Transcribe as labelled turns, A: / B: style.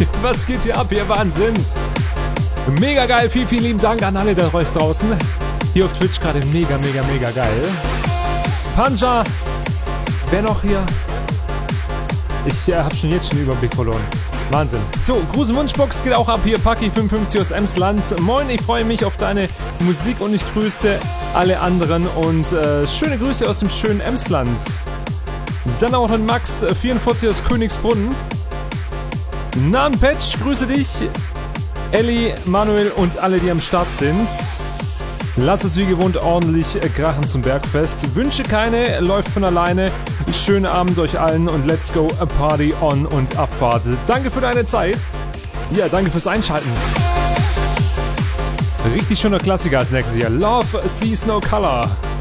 A: Was geht hier ab? Hier Wahnsinn. Mega geil. Vielen, vielen lieben Dank an alle da euch draußen. Hier auf Twitch gerade mega, mega, mega geil. Panja. Wer noch hier? Ich habe schon jetzt einen Überblick verloren. Wahnsinn. So, Gruß und Wunschbox geht auch ab hier. Paki55 aus Emsland. Moin, ich freue mich auf deine Musik und ich grüße alle anderen und schöne Grüße aus dem schönen Emsland. Dann auch an Max44 aus Königsbrunn. Namen Patch, grüße dich. Elli, Manuel und alle, die am Start sind. Lass es wie gewohnt ordentlich krachen zum Bergfest. Wünsche keine, läuft von alleine. Schönen Abend euch allen und let's go a party on und Abfahrt. Danke für deine Zeit. Ja, danke fürs Einschalten. Richtig schöner Klassiker als nächstes hier. Love Sees No Color.